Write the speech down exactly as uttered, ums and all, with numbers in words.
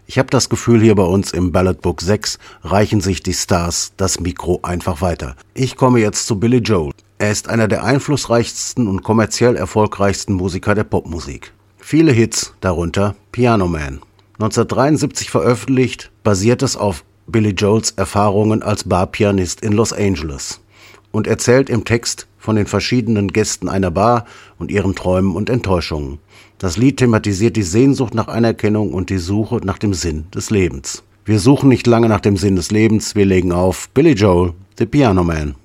Ich habe das Gefühl, hier bei uns im Ballad Book sechs reichen sich die Stars das Mikro einfach weiter. Ich komme jetzt zu Billy Joel. Er ist einer der einflussreichsten und kommerziell erfolgreichsten Musiker der Popmusik. Viele Hits, darunter Piano Man. neunzehnhundertdreiundsiebzig veröffentlicht, basiert es auf Billy Joels Erfahrungen als Barpianist in Los Angeles und erzählt im Text von den verschiedenen Gästen einer Bar und ihren Träumen und Enttäuschungen. Das Lied thematisiert die Sehnsucht nach Anerkennung und die Suche nach dem Sinn des Lebens. Wir suchen nicht lange nach dem Sinn des Lebens, wir legen auf Billy Joel, The Piano Man.